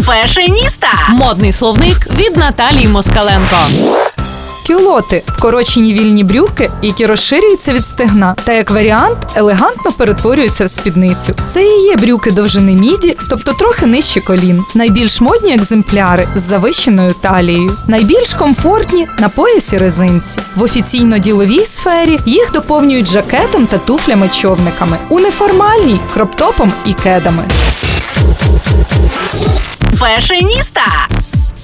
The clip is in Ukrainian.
Фешеніста. Модний словник від Наталії Москаленко. Кюлоти – вкорочені вільні брюки, які розширюються від стегна, та як варіант елегантно перетворюються в спідницю. Це і є брюки довжини міді, тобто трохи нижче колін. Найбільш модні екземпляри з завищеною талією. Найбільш комфортні – на поясі резинці. В офіційно-діловій сфері їх доповнюють жакетом та туфлями-човниками. У неформальній – кроптопом і кедами. Фешеніста.